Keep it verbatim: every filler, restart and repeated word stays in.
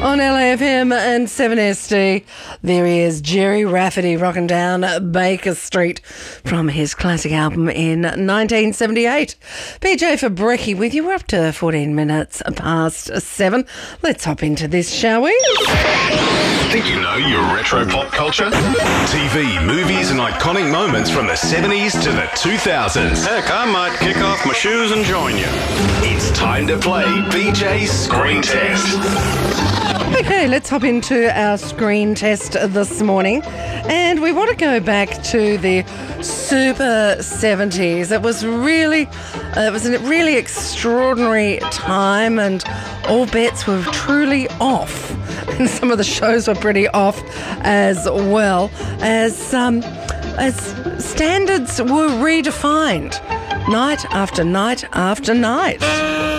On L A F M and seven S D, there he is, Gerry Rafferty, rocking down Baker Street from his classic album in nineteen seventy-eight. B J for Brekkie with you. We're up to fourteen minutes past seven. Let's hop into this, shall we? Think you know your retro pop culture? T V, movies and iconic moments from the seventies to the two thousands. Heck, I might kick off my shoes and join you. It's time to play B J's Screen Test. Okay, let's hop into our screen test this morning. And we want to go back to the super seventies. It was really, uh, it was a really extraordinary time, and all bets were truly off. And some of the shows were pretty off as well, as um, as standards were redefined night after night after night.